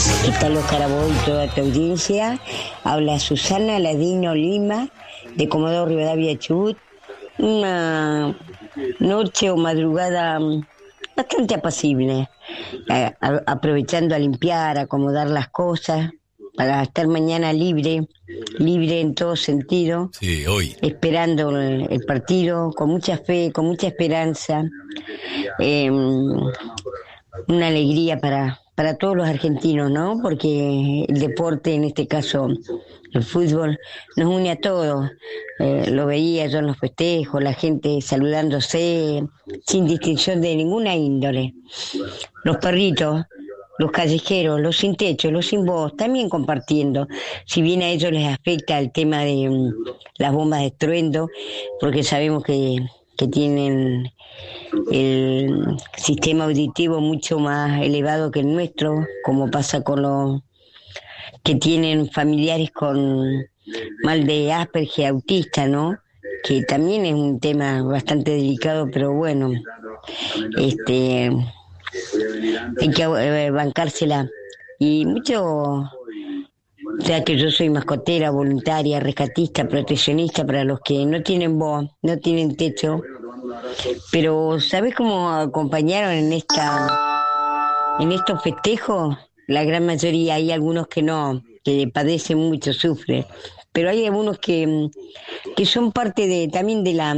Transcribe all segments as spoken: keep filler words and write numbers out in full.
¿Qué tal, Oscar Aboy y toda tu audiencia? Habla Susana Ladino Lima, de Comodoro Rivadavia, Chubut. Una noche o madrugada bastante apacible, a, a, aprovechando a limpiar, a acomodar las cosas, para estar mañana libre, libre en todo sentido. Sí, hoy. Esperando el, el partido, con mucha fe, con mucha esperanza. Eh, una alegría para... para todos los argentinos, ¿no? Porque el deporte, en este caso el fútbol, nos une a todos. Eh, lo veía yo en los festejos, la gente saludándose, sin distinción de ninguna índole. Los perritos, los callejeros, los sin techo, los sin voz, también compartiendo. Si bien a ellos les afecta el tema de um, las bombas de estruendo, porque sabemos que, que tienen el sistema auditivo mucho más elevado que el nuestro, como pasa con los que tienen familiares con mal de Asperger, autista, ¿no? Que también es un tema bastante delicado, pero bueno, este hay que eh, bancársela. Y mucho, ya que yo soy mascotera, voluntaria, rescatista, proteccionista para los que no tienen voz, no tienen techo. Pero ¿sabés cómo acompañaron en esta en estos festejos? La gran mayoría, hay algunos que no, que padecen mucho, sufren, pero hay algunos que, que son parte de también de la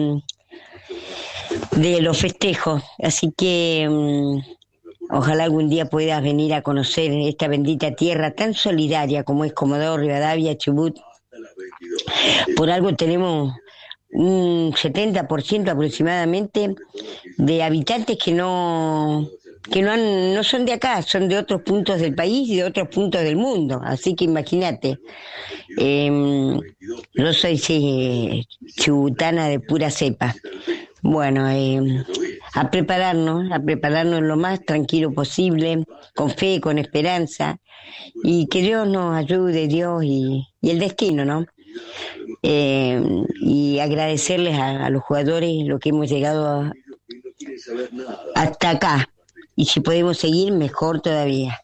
de los festejos, así que um, ojalá algún día puedas venir a conocer esta bendita tierra tan solidaria como es Comodoro Rivadavia, Chubut. Por algo tenemos un setenta por ciento aproximadamente de habitantes que no que no han, no son de acá, son de otros puntos del país y de otros puntos del mundo, así que imagínate. Eh, yo soy sí, chubutana de pura cepa. Bueno, eh, a prepararnos, a prepararnos lo más tranquilo posible, con fe, con esperanza, y que Dios nos ayude, Dios y, y el destino, ¿no? Eh, y agradecerles a, a los jugadores lo que hemos llegado a, hasta acá, y si podemos seguir, mejor todavía.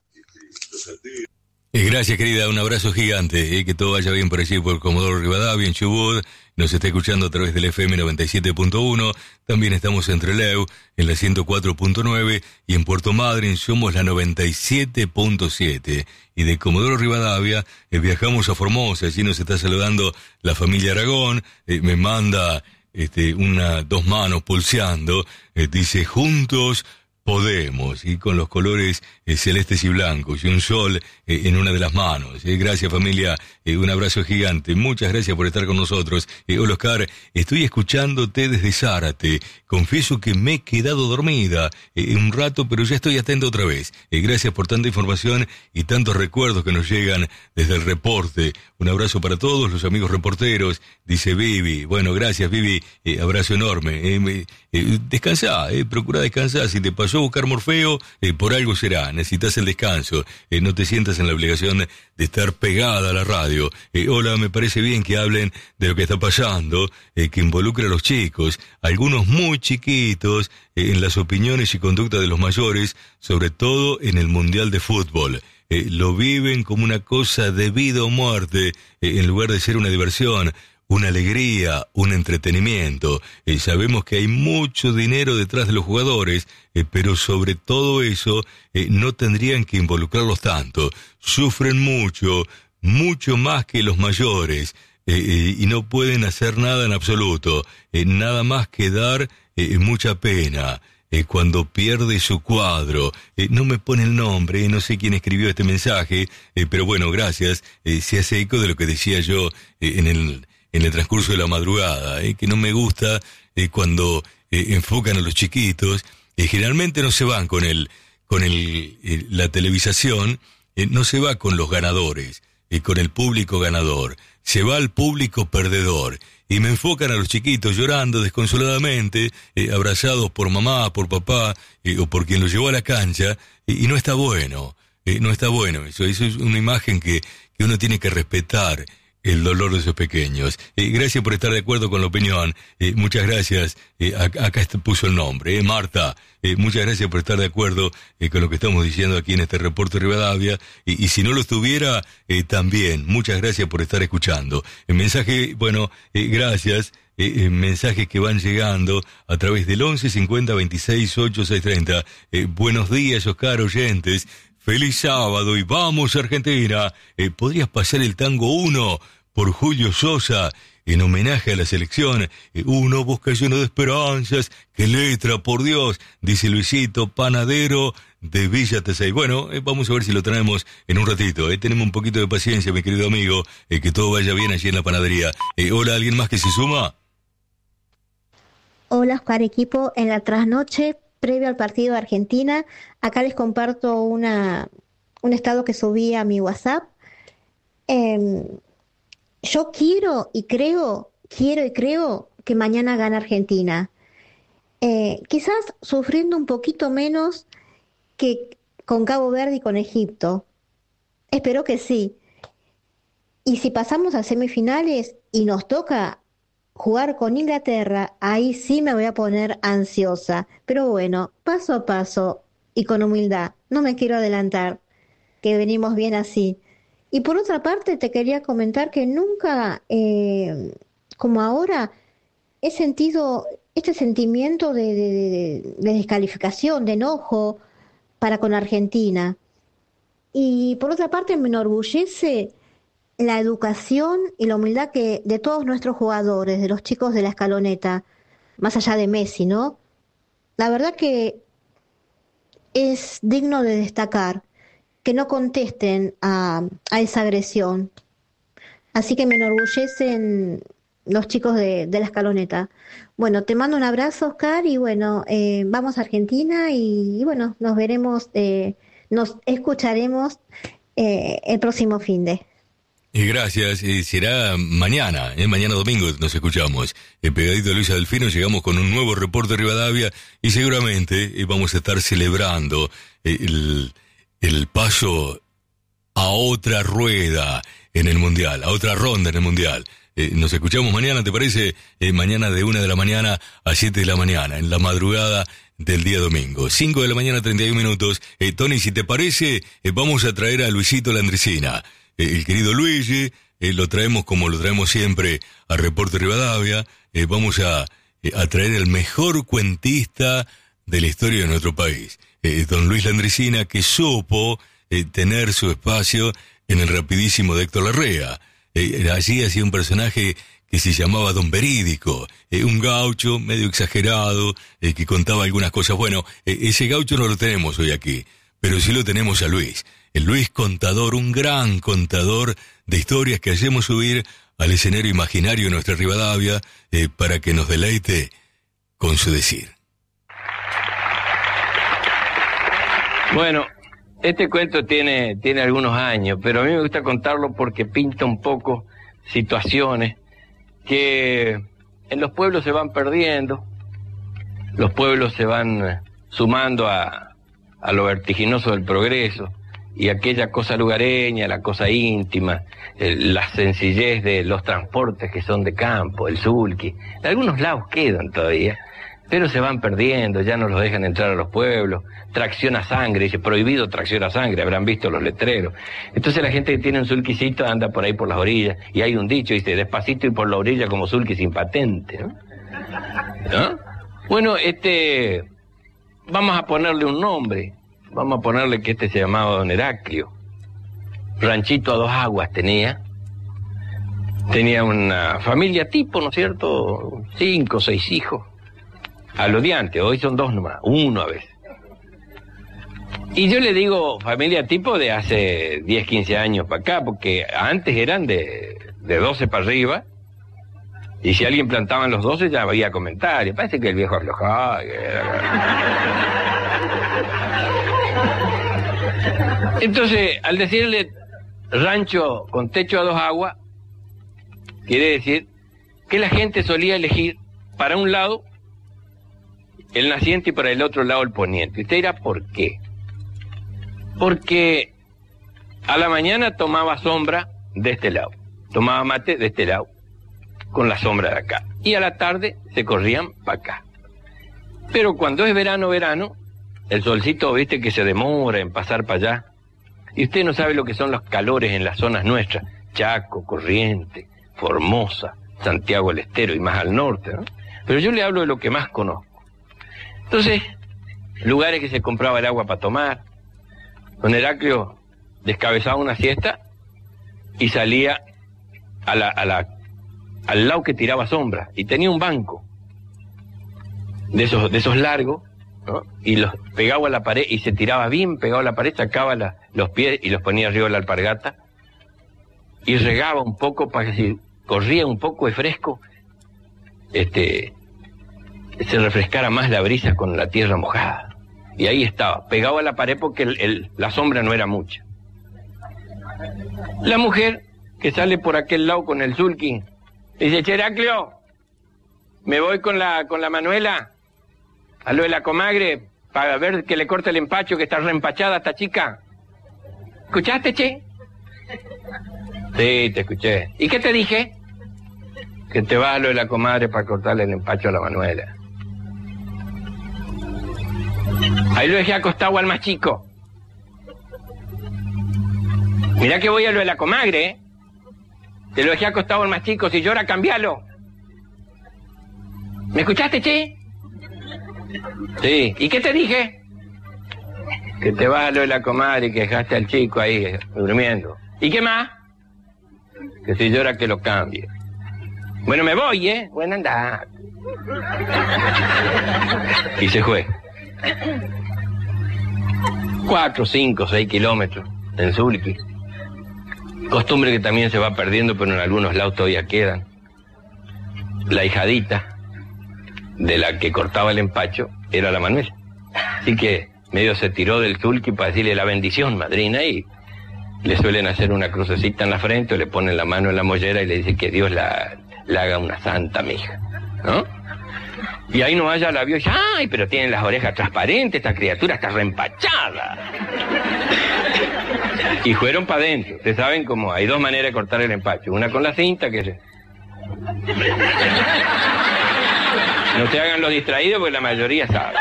Eh, gracias, querida, un abrazo gigante, eh, que todo vaya bien por allí, por Comodoro Rivadavia, en Chubut. Nos está escuchando a través del F M noventa y siete punto uno, también estamos en Trelew, en la ciento cuatro punto nueve, y en Puerto Madryn somos la noventa y siete punto siete. Y de Comodoro Rivadavia eh, viajamos a Formosa, allí nos está saludando la familia Aragón, eh, me manda este, una, dos manos pulseando, eh, dice, juntos podemos, y con los colores eh, celestes y blancos, y un sol eh, en una de las manos. Eh, gracias, familia, eh, un abrazo gigante, muchas gracias por estar con nosotros. Eh, hola, Oscar, estoy escuchándote desde Zárate, confieso que me he quedado dormida eh, un rato, pero ya estoy atento otra vez. Eh, gracias por tanta información y tantos recuerdos que nos llegan desde el reporte. Un abrazo para todos los amigos reporteros, dice Vivi. Bueno, gracias, Vivi, eh, abrazo enorme. Eh, me, eh, descansá, eh, procura descansar, si te pasó a buscar Morfeo, eh, por algo será, necesitas el descanso, eh, no te sientas en la obligación de estar pegada a la radio. Eh, hola, me parece bien que hablen de lo que está pasando, eh, que involucra a los chicos, algunos muy chiquitos, eh, en las opiniones y conducta de los mayores, sobre todo en el Mundial de Fútbol. Eh, lo viven como una cosa de vida o muerte, eh, en lugar de ser una diversión, una alegría, un entretenimiento. Eh, sabemos que hay mucho dinero detrás de los jugadores, eh, pero sobre todo eso eh, no tendrían que involucrarlos tanto. Sufren mucho, mucho más que los mayores, eh, eh, y no pueden hacer nada en absoluto, eh, nada más que dar eh, mucha pena. Eh, cuando pierde su cuadro, eh, no me pone el nombre, eh, no sé quién escribió este mensaje, eh, pero bueno, gracias, eh, se hace eco de lo que decía yo eh, en el en el transcurso de la madrugada, eh, que no me gusta eh, cuando eh, enfocan a los chiquitos, eh, generalmente no se van con el con el eh, la televisación, eh, no se va con los ganadores, eh, con el público ganador, se va al público perdedor, y me enfocan a los chiquitos llorando desconsoladamente, eh, abrazados por mamá, por papá, eh, o por quien los llevó a la cancha, eh, y no está bueno, eh, no está bueno eso, eso es una imagen que, que uno tiene que respetar. el dolor de esos pequeños. Eh, gracias por estar de acuerdo con la opinión. Eh, muchas gracias. Eh, acá, acá puso el nombre, eh, Marta. Eh, muchas gracias por estar de acuerdo eh, con lo que estamos diciendo aquí en este reporte Rivadavia. Y, y si no lo estuviera, eh, también. Muchas gracias por estar escuchando. El mensaje, bueno, eh, gracias. Eh, eh, mensajes que van llegando a través del once cincuenta veintiséis ocho seis treinta. Eh, buenos días, Oscar, oyentes. Feliz sábado y vamos Argentina. Eh, ¿Podrías pasar el tango uno por Julio Sosa en homenaje a la selección? Eh, uno busca lleno de esperanzas. ¡Qué letra, por Dios! Dice Luisito, panadero de Villa Tesey. Bueno, eh, vamos a ver si lo traemos en un ratito. Eh. Tenemos un poquito de paciencia, mi querido amigo. Eh, que todo vaya bien allí en la panadería. Eh, hola, ¿alguien más que se suma? Hola, Oscar, equipo. En la trasnoche previo al partido de Argentina, acá les comparto una, un estado que subí a mi WhatsApp. Eh, yo quiero y creo, quiero y creo que mañana gana Argentina. Eh, quizás sufriendo un poquito menos que con Cabo Verde y con Egipto. Espero que sí. Y si pasamos a semifinales y nos toca jugar con Inglaterra, ahí sí me voy a poner ansiosa. Pero bueno, paso a paso y con humildad. No me quiero adelantar, que venimos bien así. Y por otra parte, te quería comentar que nunca, eh, como ahora, he sentido este sentimiento de, de, de, de descalificación, de enojo para con Argentina. Y por otra parte, me enorgullece la educación y la humildad que de todos nuestros jugadores, de los chicos de la escaloneta, más allá de Messi, ¿no? La verdad que es digno de destacar que no contesten a, a esa agresión. Así que me enorgullecen los chicos de, de la escaloneta. Bueno, te mando un abrazo, Oscar, y bueno, eh, vamos a Argentina y, y bueno, nos veremos, eh, nos escucharemos eh, el próximo fin de. Y gracias, y será mañana, ¿eh? Mañana domingo nos escuchamos. El pegadito de Luisa Delfino, llegamos con un nuevo reporte de Rivadavia y seguramente eh, vamos a estar celebrando eh, el, el paso a otra rueda en el Mundial, a otra ronda en el Mundial. Eh, nos escuchamos mañana, ¿te parece? Eh, mañana de una de la mañana a siete de la mañana, en la madrugada del día domingo. cinco de la mañana, treinta y un minutos. Eh, Tony, si te parece, eh, vamos a traer a Luisito Landresina. El querido Luigi, eh, lo traemos como lo traemos siempre a Reporte Rivadavia. Eh, vamos a, eh, a traer el mejor cuentista de la historia de nuestro país, eh, don Luis Landresina, que supo eh, tener su espacio en el rapidísimo de Héctor Larrea. Eh, allí hacía un personaje que se llamaba Don Verídico, eh, un gaucho medio exagerado, eh, que contaba algunas cosas. Bueno, eh, ese gaucho no lo tenemos hoy aquí, pero sí lo tenemos a Luis. El Luis contador, un gran contador de historias que hacemos subir al escenario imaginario de nuestra Rivadavia eh, para que nos deleite con su decir. Bueno, este cuento tiene, tiene algunos años, pero a mí me gusta contarlo porque pinta un poco situaciones que en los pueblos se van perdiendo, los pueblos se van sumando a, a lo vertiginoso del progreso, y aquella cosa lugareña, la cosa íntima, el, la sencillez de los transportes que son de campo, el sulky, en algunos lados quedan todavía, pero se van perdiendo, ya no los dejan entrar a los pueblos, tracción a sangre, dice prohibido tracción a sangre, habrán visto los letreros. Entonces la gente que tiene un sulquicito anda por ahí por las orillas, y hay un dicho, dice, despacito y por la orilla como sulky sin patente, ¿no? ¿No? Bueno, este, vamos a ponerle un nombre. Vamos a ponerle que este se llamaba Don Heraclio. Ranchito a dos aguas tenía. Tenía una familia tipo, ¿no es cierto? Cinco, seis hijos. A lo de antes, hoy son dos nomás, uno a veces. Y yo le digo familia tipo de hace diez, quince años para acá, porque antes eran de, de doce para arriba. Y si alguien plantaba en los doce ya había comentarios. Parece que el viejo aflojaba. Entonces, al decirle rancho con techo a dos aguas, quiere decir que la gente solía elegir para un lado el naciente y para el otro lado el poniente. Usted dirá, ¿por qué? Porque a la mañana tomaba sombra de este lado tomaba mate de este lado, con la sombra de acá. Y a la tarde se corrían para acá. Pero cuando es verano, verano, el solcito, viste, que se demora en pasar para allá. Y usted no sabe lo que son los calores en las zonas nuestras. Chaco, Corrientes, Formosa, Santiago del Estero y más al norte, ¿no? Pero yo le hablo de lo que más conozco. Entonces, lugares que se compraba el agua para tomar. Don Heraclio descabezaba una siesta y salía a la, a la, al lado que tiraba sombra. Y tenía un banco de esos, de esos largos, ¿no? Y los pegaba a la pared y se tiraba bien pegado a la pared, sacaba la, los pies y los ponía arriba de la alpargata y regaba un poco para que si corría un poco de fresco, este, se refrescara más la brisa con la tierra mojada. Y ahí estaba, pegado a la pared porque el, el, la sombra no era mucha. La mujer que sale por aquel lado con el sulking dice: Che, Heraclio, me voy con la, con la Manuela a lo de la comagre para ver que le corte el empacho, que está reempachada esta chica. ¿Escuchaste, che? Sí, te escuché. ¿Y qué te dije? Que te vas a lo de la comadre para cortarle el empacho a la Manuela. Ahí lo dejé acostado al más chico. Mirá que voy a lo de la comagre, ¿eh? Te lo dejé acostado al más chico, si llora, cambialo. ¿Me escuchaste, che? Sí. ¿Y qué te dije? Que te vas a lo de la comadre y que dejaste al chico ahí durmiendo. ¿Y qué más? Que si llora, que lo cambie. Bueno, me voy, ¿eh? Bueno, anda. Y se fue. Cuatro, cinco, seis kilómetros en Zulqui. Costumbre que también se va perdiendo, pero en algunos lados todavía quedan. La hijadita de la que cortaba el empacho era la Manuela. Así que medio se tiró del Zulqui para decirle la bendición, madrina, y le suelen hacer una crucecita en la frente, o le ponen la mano en la mollera y le dicen que Dios la, la haga una santa, mija, ¿no? Y ahí no haya la vio y dice: ay, pero tienen las orejas transparentes, esta criatura está reempachada. Y fueron para adentro. Ustedes saben cómo hay dos maneras de cortar el empacho. Una con la cinta, que se... No se hagan los distraídos porque la mayoría sabe.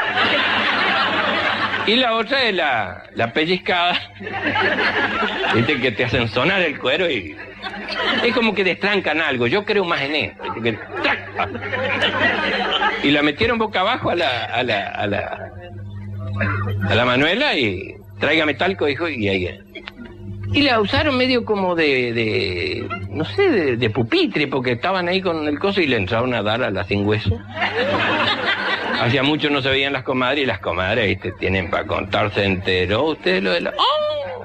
Y la otra es la, la pellizcada. Viste que te hacen sonar el cuero y... es como que destrancan algo. Yo creo más en esto. Que... y la metieron boca abajo a la, a la, a la, a la Manuela y tráigame talco, dijo, y ahí. Y la usaron medio como de, de no sé, de, de pupitre, porque estaban ahí con el coso y le entraron a dar a la sin hueso. Hacía mucho no se veían las comadres, y las comadres, ¿viste? Tienen para contar, se enteró usted lo de la... ¡Oh!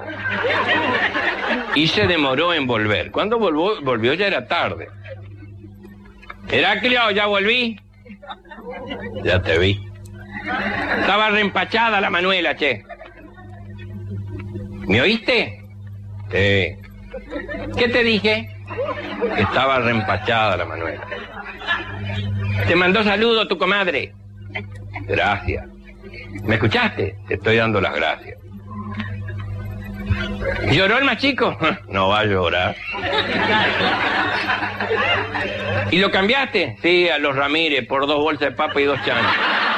Y se demoró en volver. Cuando volvió, volvió ya era tarde. Heraclio, ¿ya volví? Ya te vi. Estaba reempachada la Manuela, che. ¿Me oíste? Sí. ¿Qué te dije? Que estaba reempachada la Manuela. Te mandó saludo tu comadre. Gracias. ¿Me escuchaste? Te estoy dando las gracias. ¿Lloró el más chico? No va a llorar. ¿Y lo cambiaste? Sí, a los Ramírez, por dos bolsas de papa y dos chanes.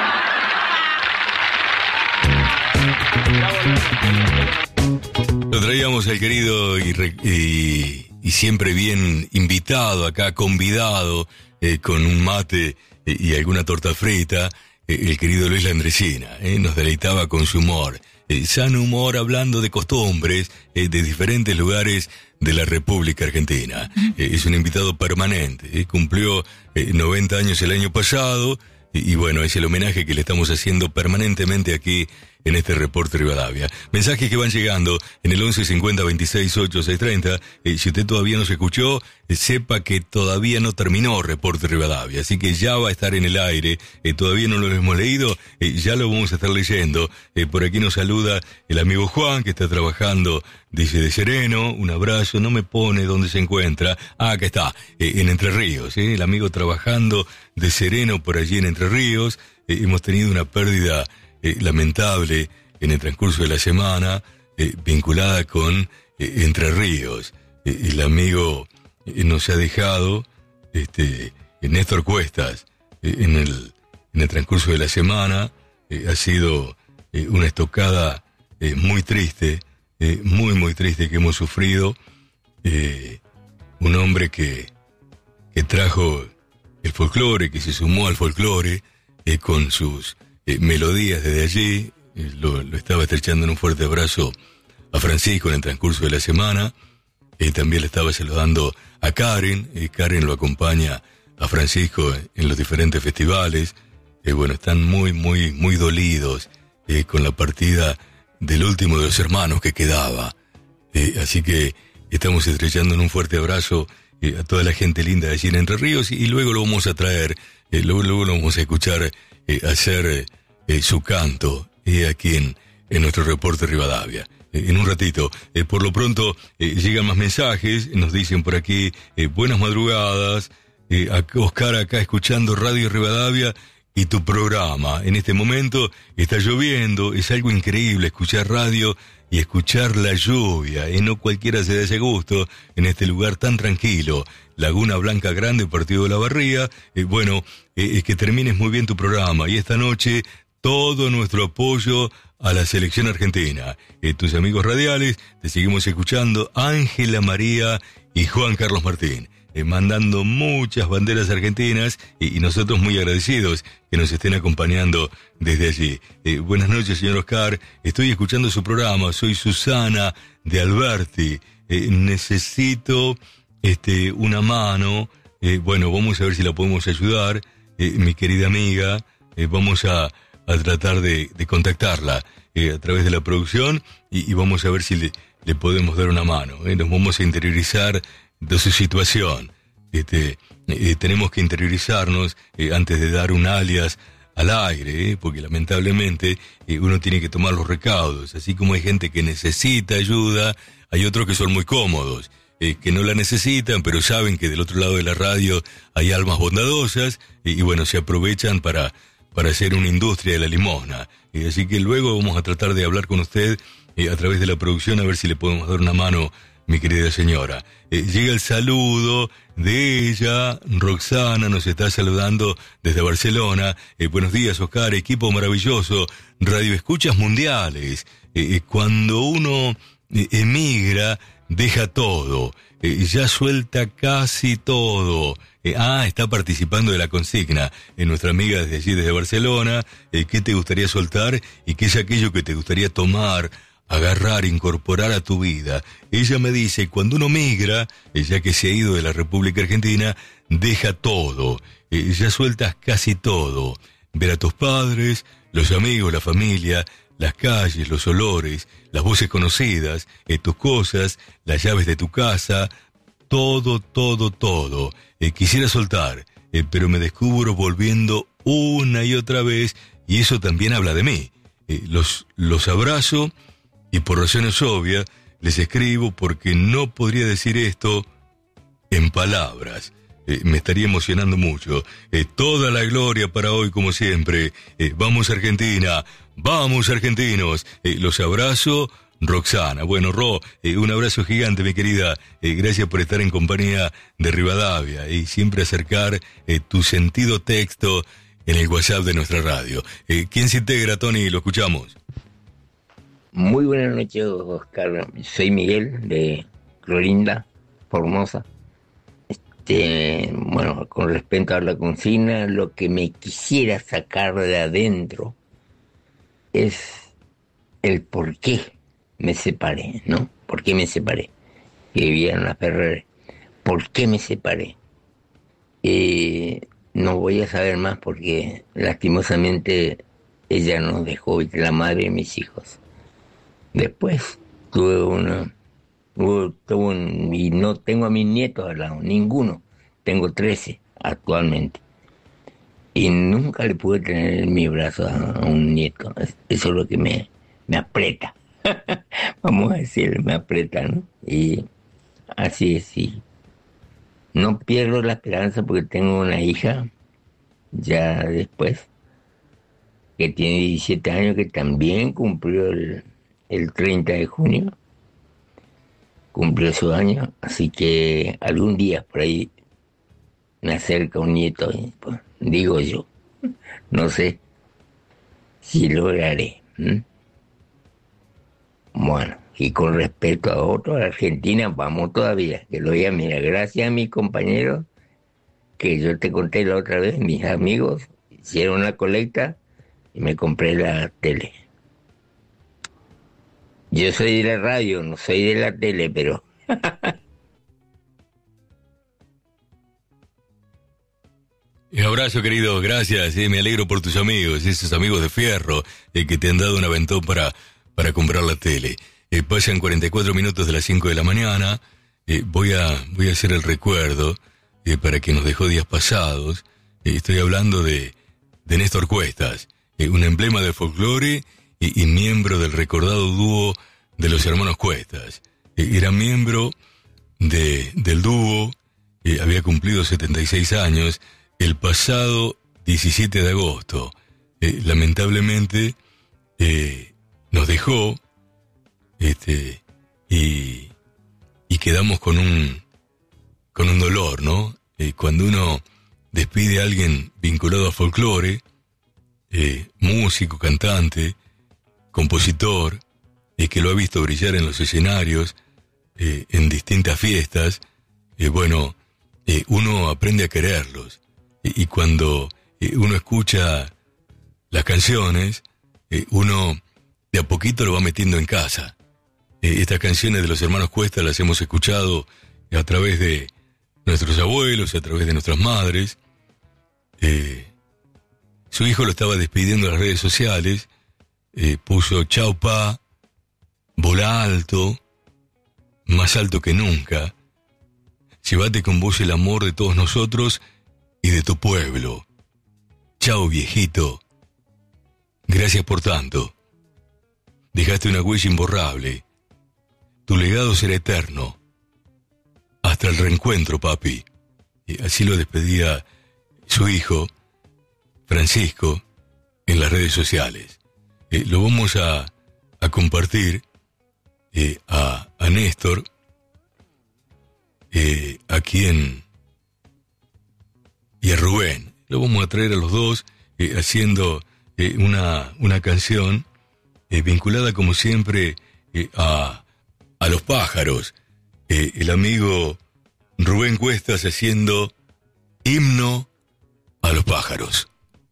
Lo traíamos al querido y, y, y siempre bien invitado acá, convidado, eh, con un mate eh, y alguna torta frita, eh, el querido Luis Landresina, eh, nos deleitaba con su humor. Eh, sano humor, hablando de costumbres eh, de diferentes lugares de la República Argentina. Eh, es un invitado permanente, eh, cumplió eh, noventa años el año pasado, y, y bueno, es el homenaje que le estamos haciendo permanentemente aquí en este Reporte Rivadavia. Mensajes que van llegando en el once cincuenta veintiséis ocho seis treinta. Eh, si usted todavía no se escuchó, eh, sepa que todavía no terminó Reporte Rivadavia, así que ya va a estar en el aire. Eh, todavía no lo hemos leído, eh, ya lo vamos a estar leyendo. Eh, por aquí nos saluda el amigo Juan, que está trabajando, dice, de Sereno. Un abrazo, no me pone dónde se encuentra. Ah, acá está, eh, en Entre Ríos, eh, el amigo trabajando de Sereno por allí en Entre Ríos. Eh, hemos tenido una pérdida Eh, lamentable en el transcurso de la semana, eh, vinculada con eh, Entre Ríos. Eh, el amigo eh, nos ha dejado este, Néstor Cuestas eh, en, el, en el transcurso de la semana. Eh, ha sido eh, una estocada eh, muy triste, eh, muy muy triste que hemos sufrido. Eh, un hombre que, que trajo el folclore, que se sumó al folclore eh, con sus eh, melodías desde allí. Eh, lo, lo estaba estrechando en un fuerte abrazo a Francisco en el transcurso de la semana. Eh, también le estaba saludando a Karen. Eh, Karen lo acompaña a Francisco en los diferentes festivales. Eh, bueno, están muy, muy, muy dolidos eh, con la partida del último de los hermanos que quedaba. Eh, así que estamos estrechando en un fuerte abrazo eh, a toda la gente linda de allí en Entre Ríos, y, y luego lo vamos a traer, eh, luego, luego lo vamos a escuchar eh, hacer eh, su canto eh, aquí en, en nuestro reporte Rivadavia. Eh, en un ratito, eh, por lo pronto eh, llegan más mensajes, nos dicen por aquí, eh, buenas madrugadas, eh, Oscar acá escuchando Radio Rivadavia y tu programa. En este momento está lloviendo, es algo increíble escuchar radio y escuchar la lluvia, y no cualquiera se da ese gusto en este lugar tan tranquilo. Laguna Blanca Grande, Partido de la Barría. Eh, bueno, eh, es que termines muy bien tu programa, y esta noche todo nuestro apoyo a la selección argentina. Eh, tus amigos radiales, te seguimos escuchando, Ángela María y Juan Carlos Martín. Eh, mandando muchas banderas argentinas, y, y nosotros muy agradecidos que nos estén acompañando desde allí. Eh, buenas noches, señor Oscar. Estoy escuchando su programa. Soy Susana de Alberti. Eh, necesito este, una mano. Eh, bueno, vamos a ver si la podemos ayudar. Eh, mi querida amiga, eh, vamos a, a tratar de, de contactarla eh, a través de la producción, y, y vamos a ver si le, le podemos dar una mano. Eh. Nos vamos a interiorizar de su situación. Este, eh, tenemos que interiorizarnos eh, antes de dar un alias al aire, eh, porque lamentablemente eh, uno tiene que tomar los recaudos. Así como hay gente que necesita ayuda, hay otros que son muy cómodos, eh, que no la necesitan, pero saben que del otro lado de la radio hay almas bondadosas, eh, y bueno, se aprovechan para, para hacer una industria de la limosna. Eh, así que luego vamos a tratar de hablar con usted eh, a través de la producción, a ver si le podemos dar una mano, mi querida señora. Eh, llega el saludo de ella, Roxana nos está saludando desde Barcelona. Eh, buenos días, Oscar, equipo maravilloso, Radio Escuchas Mundiales. Eh, eh, cuando uno eh, emigra, deja todo, eh, ya suelta casi todo. Eh, ah, está participando de la consigna. Eh, nuestra amiga desde allí, desde Barcelona, eh, ¿qué te gustaría soltar y qué es aquello que te gustaría tomar, agarrar, incorporar a tu vida? Ella me dice, cuando uno migra, ya que se ha ido de la República Argentina, deja todo, eh, ya sueltas casi todo. Ver a tus padres, los amigos, la familia, las calles, los olores, las voces conocidas, eh, tus cosas, las llaves de tu casa, todo, todo, todo. Eh, quisiera soltar, eh, pero me descubro volviendo una y otra vez, y eso también habla de mí. Eh, los, los abrazo, y por razones obvias les escribo porque no podría decir esto en palabras. Eh, me estaría emocionando mucho. Eh, toda la gloria para hoy, como siempre. Eh, vamos Argentina, vamos argentinos. Eh, los abrazo, Roxana. Bueno, Ro, eh, un abrazo gigante, mi querida. Eh, gracias por estar en compañía de Rivadavia y siempre acercar eh, tu sentido texto en el WhatsApp de nuestra radio. Eh, ¿Quién se integra, Tony? Lo escuchamos. Muy buenas noches, Oscar. Soy Miguel de Clorinda, Formosa. Este, bueno, con respecto a la consigna, lo que me quisiera sacar de adentro es el por qué me separé, ¿no? ¿Por qué me separé? Que vivía en la Ferrer. ¿Por qué me separé? Eh, no voy a saber más porque lastimosamente ella nos dejó, la madre de mis hijos. Después tuve una, tuve, tuve un, y no tengo a mis nietos al lado, ninguno. Tengo trece actualmente. Y nunca le pude tener en mi brazo a, a un nieto. Eso es lo que me, me aprieta. Vamos a decir, me aprieta, ¿no? Y así es, sí. No pierdo la esperanza porque tengo una hija, ya después, que tiene diecisiete años, que también cumplió el... el treinta de junio, cumplió su año, así que algún día por ahí me acerca un nieto, pues, digo yo, no sé si lograré. ¿Mm? Bueno, y con respecto a otro, a Argentina, vamos todavía, que lo voy a mirar. Gracias a mis compañeros, que yo te conté la otra vez, mis amigos hicieron la colecta y me compré la tele. Yo soy de la radio, no soy de la tele, pero... Un abrazo, querido, gracias, eh, me alegro por tus amigos, esos amigos de fierro eh, que te han dado un aventón para, para comprar la tele. Eh, pasan cuarenta y cuatro minutos de las cinco de la mañana, eh, voy, a, voy a hacer el recuerdo eh, para quien nos dejó días pasados. Eh, estoy hablando de, de Néstor Cuestas, eh, un emblema del folclore y, y miembro del recordado dúo de los hermanos Cuestas. Eh, era miembro de, del dúo, eh, había cumplido setenta y seis años, el pasado diecisiete de agosto, eh, lamentablemente, eh, nos dejó, este, y, y quedamos con un, con un dolor, ¿no? Eh, cuando uno despide a alguien vinculado a folclore, eh, músico, cantante, compositor, eh, que lo ha visto brillar en los escenarios, eh, en distintas fiestas, eh, bueno, eh, uno aprende a quererlos. Y cuando eh, uno escucha las canciones, eh, uno de a poquito lo va metiendo en casa. Eh, estas canciones de los hermanos Cuesta las hemos escuchado a través de nuestros abuelos, a través de nuestras madres. Eh, su hijo lo estaba despidiendo en las redes sociales, eh, puso chau pa, volá alto, más alto que nunca, llévate con vos el amor de todos nosotros y de tu pueblo. Chao, viejito. Gracias por tanto. Dejaste una huella imborrable. Tu legado será eterno. Hasta el reencuentro, papi. Y así lo despedía su hijo, Francisco, en las redes sociales. Eh, lo vamos a, a compartir eh, a, a Néstor, eh, aquí en... y a Rubén. Lo vamos a traer a los dos eh, haciendo eh, una, una canción eh, vinculada como siempre eh, a, a los pájaros. Eh, el amigo Rubén Cuestas haciendo himno a los pájaros.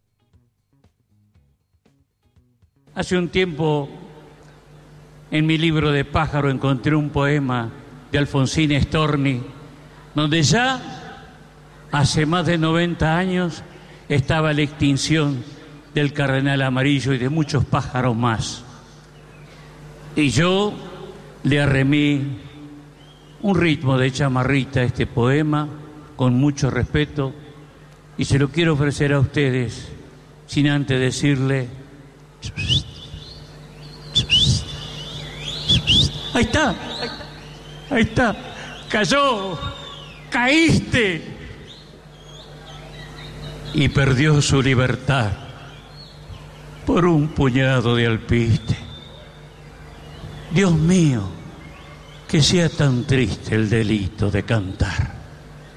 Hace un tiempo en mi libro de pájaro encontré un poema de Alfonsín Storni donde ya hace más de noventa años estaba la extinción del cardenal amarillo y de muchos pájaros más. Y yo le arremí un ritmo de chamarrita a este poema con mucho respeto y se lo quiero ofrecer a ustedes sin antes decirle... Ahí está, ahí está, cayó, caíste. Y perdió su libertad por un puñado de alpiste. Dios mío, que sea tan triste el delito de cantar.